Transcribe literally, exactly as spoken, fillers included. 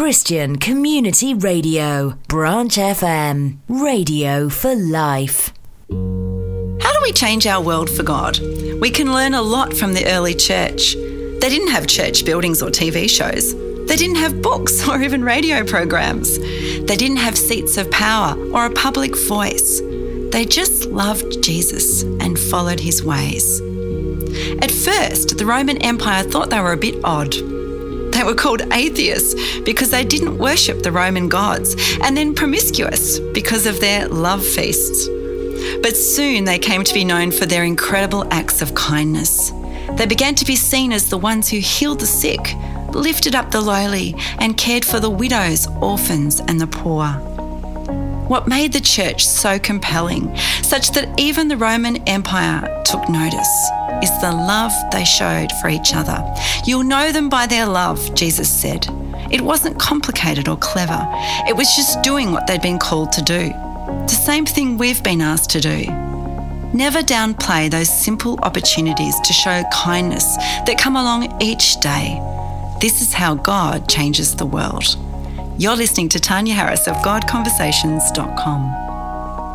Christian Community Radio, Branch F M, radio for life. How do we change our world for God? We can learn a lot from the early church. They didn't have church buildings or T V shows. They didn't have books or even radio programs. They didn't have seats of power or a public voice. They just loved Jesus and followed his ways. At first, the Roman Empire thought they were a bit odd. They were called atheists because they didn't worship the Roman gods, and then promiscuous because of their love feasts. But soon they came to be known for their incredible acts of kindness. They began to be seen as the ones who healed the sick, lifted up the lowly, and cared for the widows, orphans, and the poor. What made the church so compelling, such that even the Roman Empire took notice, is the love they showed for each other. You'll know them by their love, Jesus said. It wasn't complicated or clever. It was just doing what they'd been called to do. The same thing we've been asked to do. Never downplay those simple opportunities to show kindness that come along each day. This is how God changes the world. You're listening to Tanya Harris of God Conversations dot com.